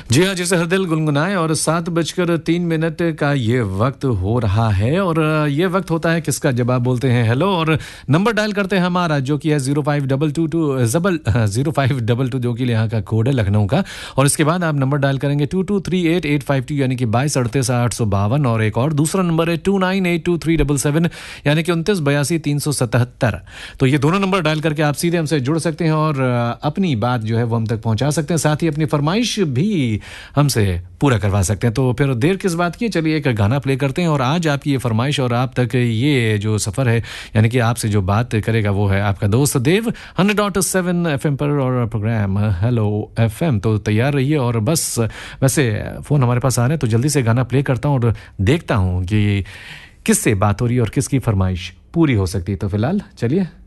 जी हाँ, जैसे हर दिल गुनगुनाए और 7:03 का ये वक्त हो रहा है और ये वक्त होता है किसका, जब आप बोलते हैं हेलो और नंबर डायल करते हैं हमारा जो कि है 0522 जो कि यहाँ का कोड है लखनऊ का। और इसके बाद आप नंबर डायल करेंगे 2238 यानी कि 223852 और एक और दूसरा नंबर है 298237 यानी कि 2982 तो ये दोनों नंबर डायल करके आप सीधे हमसे जुड़ सकते हैं और अपनी बात जो है वो हम तक पहुंचा सकते हैं, साथ ही अपनी फरमाइश भी हमसे पूरा करवा सकते हैं। तो फिर देर किस बात की, चलिए एक गाना प्ले करते हैं और आज आपकी ये फरमाइश और आप तक ये जो सफ़र है यानी कि आपसे जो बात करेगा वो है आपका दोस्त देव 100.7 FM पर और प्रोग्राम हेलो FM। तो तैयार रहिए और बस वैसे फ़ोन हमारे पास आ रहे हैं तो जल्दी से गाना प्ले करता हूँ और देखता हूँ कि किससे बात हो रही है और किसकी फरमाइश पूरी हो सकती है। तो फिलहाल चलिए